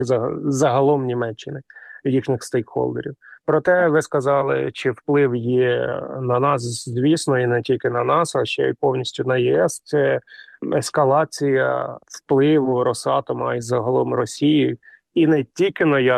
загалом Німеччини, їхніх стейкхолдерів. Проте ви сказали, чи вплив є на нас, звісно, і не тільки на нас, а ще й повністю на ЄС. Це ескалація впливу Росатома і загалом Росії, і не тільки на